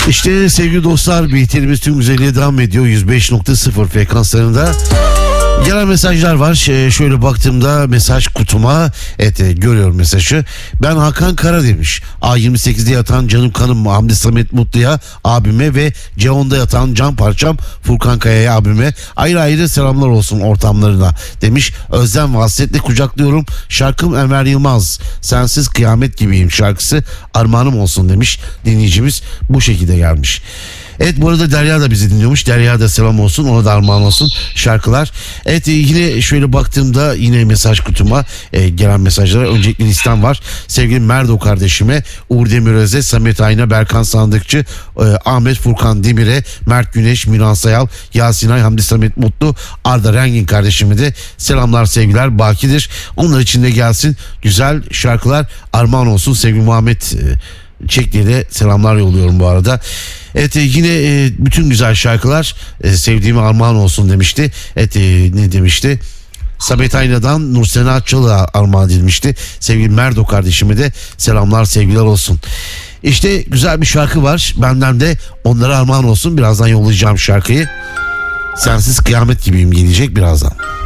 İşte sevgili dostlar, BT'miz tüm güzelliğe devam ediyor 105.0 frekanslarında. Gelen mesajlar var. Şöyle baktığımda mesaj kutuma, görüyorum mesajı. Ben Hakan Kara demiş. A28'de yatan canım kanım Hamdi Samet Mutlu'ya, abime ve C10'da yatan can parçam Furkan Kaya'ya, abime ayrı ayrı selamlar olsun ortamlarına demiş. Özlem ve hasretle kucaklıyorum. Şarkım Ömer Yılmaz. Sensiz kıyamet gibiyim şarkısı armağanım olsun demiş dinleyicimiz. Bu şekilde gelmiş. Evet, bu arada Derya da bizi dinliyormuş. Derya da selam olsun, ona da armağan olsun şarkılar. Evet, yine şöyle baktığımda yine mesaj kutuma gelen mesajlara öncelikle listem var. Sevgili Merdo kardeşime, Uğur Demiröz'e, Samet Ayna, Berkan Sandıkçı, Ahmet Furkan Demir'e, Mert Güneş, Miran Sayal, Yasin Ay, Hamdi Samet Mutlu, Arda Rengin kardeşime de selamlar sevgiler bakidir. Onlar için de gelsin güzel şarkılar armağan olsun. Sevgili Muhammed Çekli'ye de selamlar yolluyorum bu arada. Evet, yine bütün güzel şarkılar sevdiğime armağan olsun demişti. Evet, ne demişti? Samet Ayna'dan Nursena Akçalı'ya armağan edilmişti. Sevgili Merdo kardeşime de selamlar sevgiler olsun. İşte güzel bir şarkı var. Benden de onlara armağan olsun. Birazdan yollayacağım şarkıyı. Sensiz kıyamet gibiyim gelecek birazdan.